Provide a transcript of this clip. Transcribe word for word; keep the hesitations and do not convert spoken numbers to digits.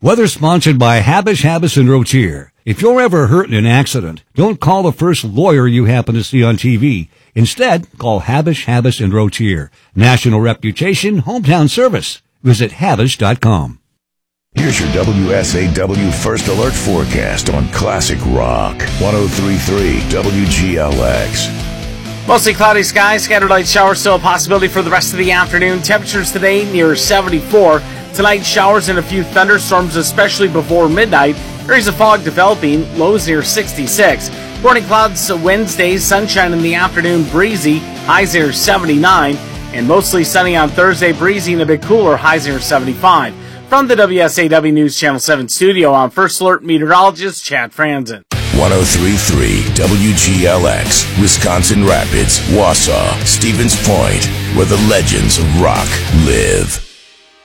Weather sponsored by Habish, Habis, and Rotier. If you're ever hurt in an accident, don't call the first lawyer you happen to see on T V. Instead, call Habish, Habis, and Rotier. National reputation, hometown service. Visit Habish dot com. Here's your W S A W First Alert forecast on Classic Rock. one oh three point three W G L X. Mostly cloudy skies, scattered light showers still a possibility for the rest of the afternoon. Temperatures today near seventy-four. Tonight, showers and a few thunderstorms, especially before midnight. Areas of fog developing, lows near sixty-six. Morning clouds Wednesday, sunshine in the afternoon, breezy, highs near seventy-nine. And mostly sunny on Thursday, breezy and a bit cooler, highs near seventy-five. From the W S A W News Channel seven studio, I'm First Alert meteorologist Chad Franzen. one oh three point three W G L X, Wisconsin Rapids, Wausau, Stevens Point, where the legends of rock live.